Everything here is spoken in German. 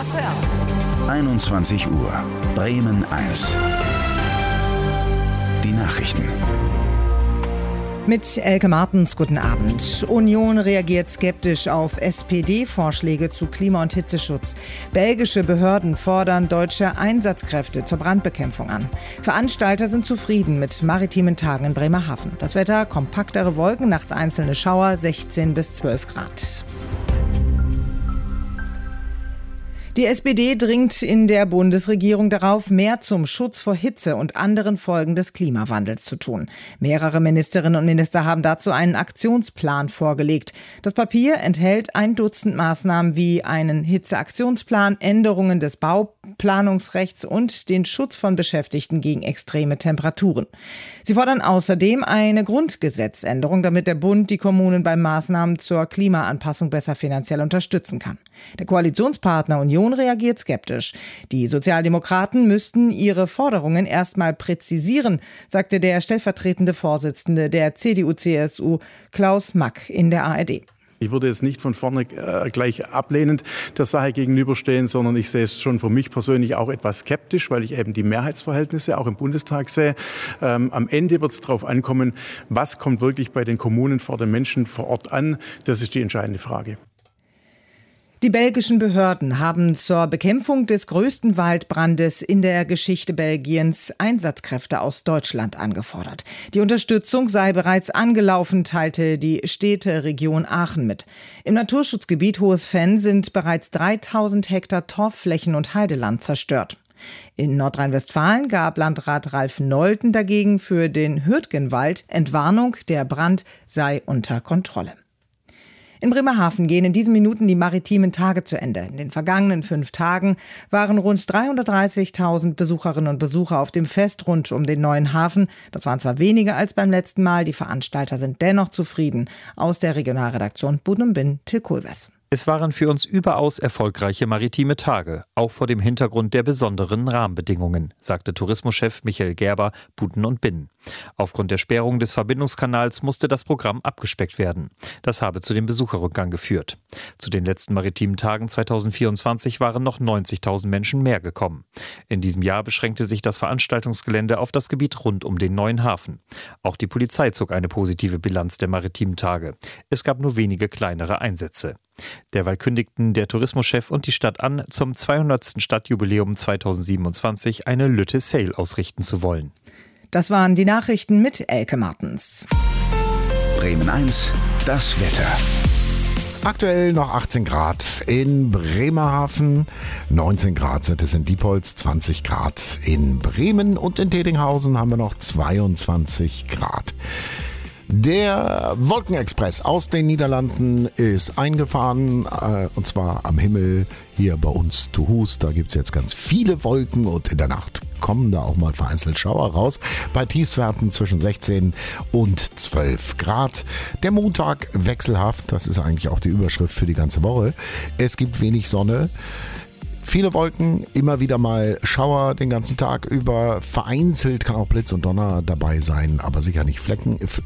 Marcel. 21 Uhr, Bremen 1. Die Nachrichten. Mit Elke Martens, guten Abend. Union reagiert skeptisch auf SPD-Vorschläge zu Klima- und Hitzeschutz. Belgische Behörden fordern deutsche Einsatzkräfte zur Brandbekämpfung an. Veranstalter sind zufrieden mit maritimen Tagen in Bremerhaven. Das Wetter: kompaktere Wolken, nachts einzelne Schauer, 16 bis 12 Grad. Die SPD dringt in der Bundesregierung darauf, mehr zum Schutz vor Hitze und anderen Folgen des Klimawandels zu tun. Mehrere Ministerinnen und Minister haben dazu einen Aktionsplan vorgelegt. Das Papier enthält 1 Dutzend Maßnahmen wie einen Hitzeaktionsplan, Änderungen des Bauplanungsrechts und den Schutz von Beschäftigten gegen extreme Temperaturen. Sie fordern außerdem eine Grundgesetzänderung, damit der Bund die Kommunen bei Maßnahmen zur Klimaanpassung besser finanziell unterstützen kann. Der Koalitionspartner Union reagiert skeptisch. Die Sozialdemokraten müssten ihre Forderungen erstmal präzisieren, sagte der stellvertretende Vorsitzende der CDU-CSU Klaus Mack in der ARD. Ich würde jetzt nicht von vorne gleich ablehnend der Sache gegenüberstehen, sondern ich sehe es schon für mich persönlich auch etwas skeptisch, weil ich eben die Mehrheitsverhältnisse auch im Bundestag sehe. Am Ende wird es darauf ankommen, was kommt wirklich bei den Kommunen vor den Menschen vor Ort an. Das ist die entscheidende Frage. Die belgischen Behörden haben zur Bekämpfung des größten Waldbrandes in der Geschichte Belgiens Einsatzkräfte aus Deutschland angefordert. Die Unterstützung sei bereits angelaufen, teilte die Städteregion Aachen mit. Im Naturschutzgebiet Hohes Venn sind bereits 3000 Hektar Torfflächen und Heideland zerstört. In Nordrhein-Westfalen gab Landrat Ralf Nolten dagegen für den Hürtgenwald Entwarnung, der Brand sei unter Kontrolle. In Bremerhaven gehen in diesen Minuten die maritimen Tage zu Ende. In den vergangenen 5 Tagen waren rund 330.000 Besucherinnen und Besucher auf dem Fest rund um den neuen Hafen. Das waren zwar weniger als beim letzten Mal, die Veranstalter sind dennoch zufrieden. Aus der Regionalredaktion Buden und Bin, Till Kohlwes. Es waren für uns überaus erfolgreiche maritime Tage, auch vor dem Hintergrund der besonderen Rahmenbedingungen, sagte Tourismuschef Michael Gerber, Buden und Bin. Aufgrund der Sperrung des Verbindungskanals musste das Programm abgespeckt werden. Das habe zu dem Besucherrückgang geführt. Zu den letzten maritimen Tagen 2024 waren noch 90.000 Menschen mehr gekommen. In diesem Jahr beschränkte sich das Veranstaltungsgelände auf das Gebiet rund um den neuen Hafen. Auch die Polizei zog eine positive Bilanz der maritimen Tage. Es gab nur wenige kleinere Einsätze. Derweil kündigten der Tourismuschef und die Stadt an, zum 200. Stadtjubiläum 2027 eine Lütte Sail ausrichten zu wollen. Das waren die Nachrichten mit Elke Martens. Bremen 1, das Wetter. Aktuell noch 18 Grad in Bremerhaven, 19 Grad sind es in Diepholz, 20 Grad in Bremen und in Tedinghausen haben wir noch 22 Grad. Der Wolkenexpress aus den Niederlanden ist eingefahren, und zwar am Himmel hier bei uns zu Hus. Da gibt es jetzt ganz viele Wolken und in der Nacht kommen da auch mal vereinzelt Schauer raus. Bei Tiefstwerten zwischen 16 und 12 Grad. Der Montag wechselhaft, das ist eigentlich auch die Überschrift für die ganze Woche. Es gibt wenig Sonne. Viele Wolken, immer wieder mal Schauer den ganzen Tag über. Vereinzelt kann auch Blitz und Donner dabei sein, aber sicher nicht